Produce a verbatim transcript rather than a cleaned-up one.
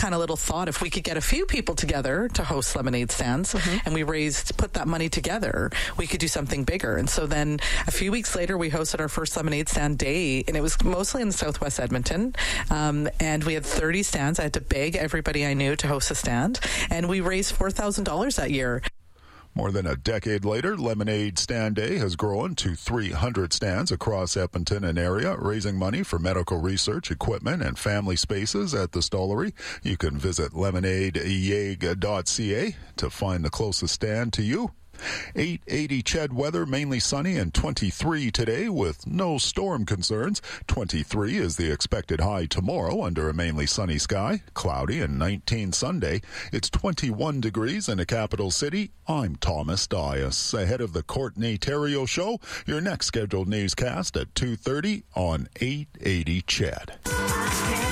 kind of little thought, if we could get a few people together to host lemonade stands, mm-hmm. and we raised, put that money together, we could do something bigger. And so then a few weeks later, we hosted our first lemonade stand day, and it was mostly in Southwest Edmonton. Um, and we had thirty stands. I had to beg everybody I knew to host a stand, and we raised four thousand dollars that year. More than a decade later, Lemonade Stand Day has grown to three hundred stands across Edmonton and area, raising money for medical research, equipment, and family spaces at the Stollery. You can visit lemonade yeg dot c a to find the closest stand to you. eight eighty C H E D weather, mainly sunny, and twenty-three today with no storm concerns. twenty-three is the expected high tomorrow under a mainly sunny sky. Cloudy, and nineteen Sunday. It's twenty-one degrees in the capital city. I'm Thomas Dias. Ahead of the Courtney Terrio Show, your next scheduled newscast at two thirty on eight eighty C H E D.